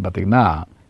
பார்த்தீங்கன்னா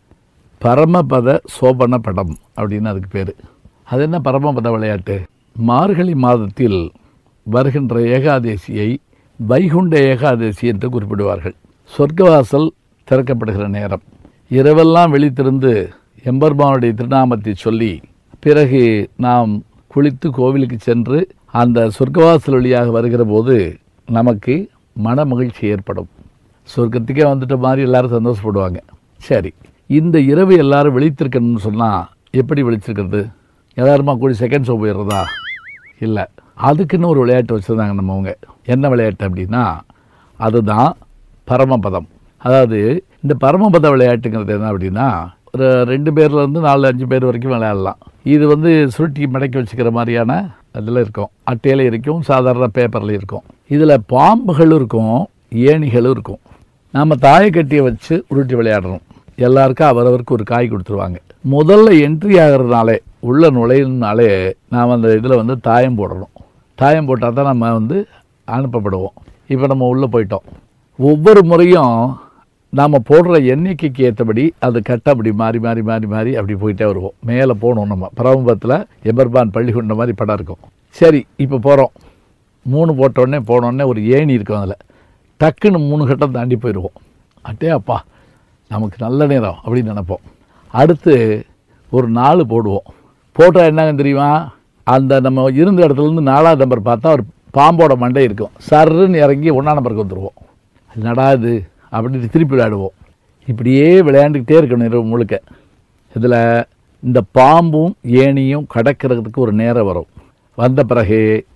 பரமபத சோபன படம் அப்படின்னு அதுக்கு பேர். அது என்ன பரமபத விளையாட்டு? மார்கழி மாதத்தில் வருகின்ற ஏகாதேசியை வைகுண்ட ஏகாதேசி என்று குறிப்பிடுவார்கள். சொர்க்கவாசல் திறக்கப்படுகிற நேரம், இரவெல்லாம் விழித்திருந்து எம்பெருமானுடைய திருநாமத்தை சொல்லி பிறகு நாம் குளித்து கோவிலுக்கு சென்று அந்த சொர்க்கவாசல் வழியாக வருகிற போது நமக்கு மன மகிழ்ச்சி ஏற்படும். சொர்க்கத்துக்கே வந்துட்ட மாதிரி எல்லாரும் சந்தோஷப்படுவாங்க. சரி, இந்த இரவு எல்லாரும் விழித்திருக்கணும்னு சொன்னால் எப்படி விழிச்சிருக்கிறது? எல்லாருமா கூடி செகண்ட் ஷோ போயிடுறதா? இல்லை, அதுக்குன்னு ஒரு விளையாட்டு வச்சுருந்தாங்க நம்மவங்க. என்ன விளையாட்டு அப்படின்னா அதுதான் பரமபதம். அதாவது இந்த பரமபத விளையாட்டுங்கிறது என்ன அப்படின்னா ஒரு 2 பேர்லேருந்து 4-5 பேர் வரைக்கும் விளையாடலாம். இது சுருட்டி மடக்கி வச்சுக்கிற மாதிரியான அதில் இருக்கும். அட்டையில் இருக்கும், சாதாரண பேப்பரில் இருக்கும். இதில் பாம்புகளும் இருக்கும், ஏணிகளும் இருக்கும். நாம் தாயக்கட்டியை வச்சு உருட்டி விளையாடுறோம். எல்லாருக்கும் அவரவருக்கு ஒரு காய் கொடுத்துருவாங்க. முதல்ல என்ட்ரி ஆகிறதுனாலே, உள்ள நுழையினாலே நாம் அந்த இதில் தாயம் போடணும். தாயம் போட்டால் தான் நம்ம அனுப்பப்படுவோம். இப்போ நம்ம உள்ளே போயிட்டோம். ஒவ்வொரு முறையும் நாம் போடுற எண்ணிக்கைக்கு ஏற்றபடி அது கட்ட அப்படி மாறி மாறி மாறி மாறி அப்படி போயிட்டே வருவோம். மேலே போகணும். நம்ம பரமபத்தில் எம்பெருமான் பள்ளி கொண்ட மாதிரி படம் இருக்கும். சரி, இப்போ போகிறோம். 3 போட்டோடனே போனோடனே ஒரு ஏணி இருக்கும். அதில் டக்குன்னு 3 கட்டம் தாண்டி போயிடுவோம். அட்டே அப்பா, நமக்கு நல்ல நேரம் அப்படின்னு நினைப்போம். அடுத்து ஒரு 4 போடுவோம். போட்டால் என்னங்க தெரியுமா, அந்த நம்ம இருந்த இடத்துலேருந்து 4ஆவது நம்பர் பார்த்தா ஒரு பாம்போட மண்டை இருக்கும். சர்ன்னு இறங்கி 1ஆம் நம்பருக்கு வந்துடுவோம். என்னடா இது அப்படின்னு திருப்பி விளையாடுவோம். இப்படியே விளையாண்டுக்கிட்டே இருக்கணும் இரவு முழுக்க. இதில் இந்த பாம்பும் ஏணியும் கடக்கிறதுக்கு ஒரு நேரம் வரும். வந்த பிறகு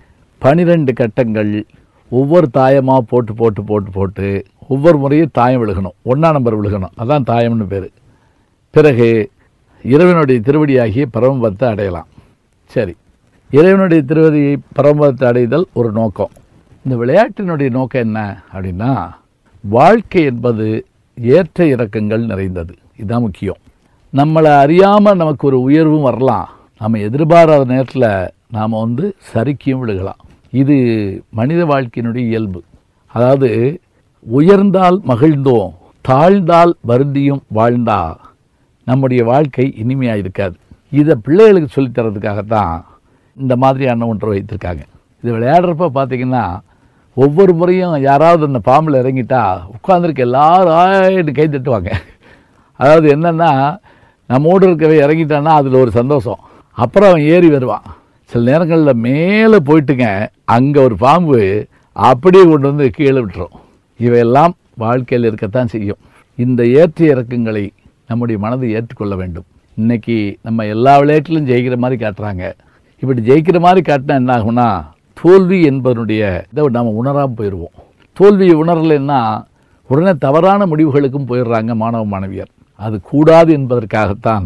12 கட்டங்கள் ஒவ்வொரு தாயமாக போட்டு போட்டு போட்டு போட்டு ஒவ்வொரு முறையும் தாயம் விழுகணும். 1ஆம் நம்பர் விழுகணும். அதான் தாயம்னு பேர். பிறகு இறைவனுடைய திருவடியாகிய பரமபதத்தை அடையலாம். சரி, இறைவனுடைய திருவடி பரமபதத்தை அடைதல் ஒரு நோக்கம். இந்த விளையாட்டினுடைய நோக்கம் என்ன அப்படின்னா, வாழ்க்கை என்பது ஏற்ற இறக்கங்கள் நிறைந்தது. இதுதான் முக்கியம். நம்மளை அறியாமல் நமக்கு ஒரு உயர்வும் வரலாம். நம்ம எதிர்பாராத நேரத்தில் நாம் சறுக்கியும் விழுகலாம். இது மனித வாழ்க்கையினுடைய இயல்பு. அதாவது உயர்ந்தால் மகிழ்ந்தோம், தாழ்ந்தால் வருந்தியும் வாழ்ந்தா நம்முடைய வாழ்க்கை இனிமையாக இருக்காது. இதை பிள்ளைகளுக்கு சொல்லித்தரதுக்காகத்தான் இந்த மாதிரியான ஒன்றை வைத்திருக்காங்க. இது விளையாடுறப்ப பார்த்தீங்கன்னா ஒவ்வொரு முறையும் யாராவது அந்த பாம்பில் இறங்கிட்டா உட்காந்துருக்க எல்லாரும் கை தட்டுவாங்க. அதாவது என்னென்னா, நம்மோடு இருக்கவே இறங்கிட்டான்னா அதில் ஒரு சந்தோஷம். அப்புறம் அவன் ஏறி வருவான். சில நேரங்களில் மேலே போயிட்டுங்க, அங்கே ஒரு பாம்பு அப்படியே கொண்டு கீழே விட்டுரும். இவையெல்லாம் வாழ்க்கையில் இருக்கத்தான் செய்யும். இந்த ஏற்ற இறக்கங்களை நம்முடைய மனதை ஏற்றுக்கொள்ள வேண்டும். இன்றைக்கி நம்ம எல்லா விளையாட்டிலும் ஜெயிக்கிற மாதிரி காட்டுறாங்க. இப்படி ஜெயிக்கிற மாதிரி காட்டினா என்ன ஆகும்னா, தோல்வி என்பதனுடைய இதை நாம் உணராமல் போயிடுவோம். தோல்வியை உணரலைன்னா உடனே தவறான முடிவுகளுக்கும் போயிடுறாங்க மாணவ மாணவியர். அது கூடாது என்பதற்காகத்தான்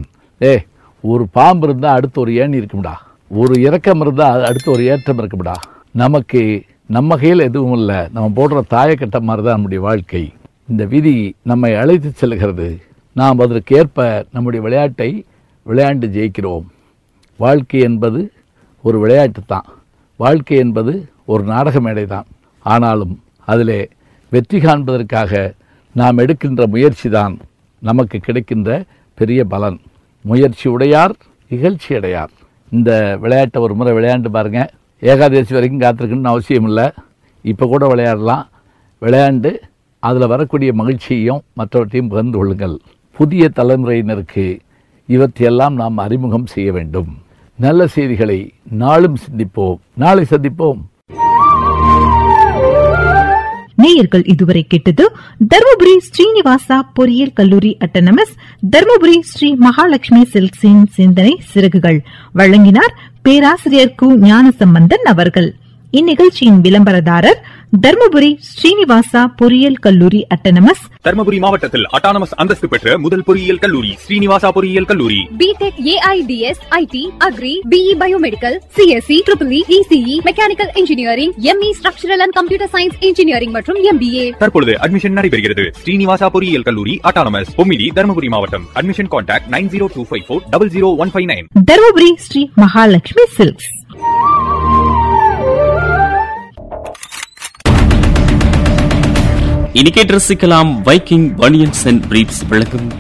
ஒரு பாம்பு இருந்தால் அடுத்து ஒரு ஏணி இருக்கும்டா, ஒரு இறக்கம் இருந்தால் அடுத்து ஒரு ஏற்றம் இருக்கும்டா. நமக்கு நம்ம கையில் எதுவும் இல்லை, நம்ம போடுற தாயக்கட்ட மாதிரி தான் நம்முடைய வாழ்க்கை. இந்த விதி நம்மை அழைத்து செல்கிறது. நாம் அதற்கேற்ப நம்முடைய விளையாட்டை விளையாண்டு ஜெயிக்கிறோம். வாழ்க்கை என்பது ஒரு விளையாட்டு தான். வாழ்க்கை என்பது ஒரு நாடக மேடை தான். ஆனாலும் அதிலே வெற்றி காண்பதற்காக நாம் எடுக்கின்ற முயற்சி தான் நமக்கு கிடைக்கின்ற பெரிய பலன். முயற்சி உடையார் இகழ்ச்சி அடையார். இந்த விளையாட்டை ஒரு முறை விளையாண்டு பாருங்கள். ஏகாதசி வரைக்கும் காத்திருக்குன்னு அவசியம் இல்லை. இப்போ கூட விளையாடலாம். விளையாண்டு அதில் வரக்கூடிய மகிழ்ச்சியையும் மற்றவற்றையும் பகிர்ந்து கொள்ளுங்கள். புதிய தலைமுறையினருக்கு இவற்றையெல்லாம் நாம் அறிமுகம் செய்ய வேண்டும். நல்ல செய்திகளை நாளும் சிந்திப்போம். நாளை சந்திப்போம். நேயர்கள் இதுவரை கேட்டது தர்மபுரி ஸ்ரீனிவாசா பொறியியல் கல்லூரி அட்டானமஸ், தர்மபுரி ஸ்ரீ மகாலட்சுமி சில்க்ஸின் சிந்தனை சிறகுகள். வழங்கினார் பேராசிரியர் கு ஞானசம்பந்தன் அவர்கள். இந்நிகழ்ச்சியின் விளம்பரதாரர் தர்மபுரி ஸ்ரீனிவாசா பொறியியல் கல்லூரி அட்டானமஸ். தர்மபுரி மாவட்டத்தில் அட்டானமஸ் அந்தஸ்து பெற்ற முதல் பொறியியல் கல்லூரி ஸ்ரீனிவாசா பொறியியல் கல்லூரி. BTech, AIDS, ID, agri, BE biomedical, CSC, triple E, ECE, mechanical engineering, ME structural and computer science engineering மற்றும் எம்பிஏ. தற்பொழுது அட்மிஷன் நடைபெறுகிறது. ஸ்ரீனிவாசா பொறியியல் கல்லூரி அட்டானமஸ், பொம்மிடி, தர்மபுரி மாவட்டம். Admission contact 9025400159. Dharmapuri Sri Mahalakshmi silks. இனி கேட்டு ரசிக்கலாம் வைக்கிங் பனியன்ஸ் அண்ட் பிரீப்ஸ் விளக்கும்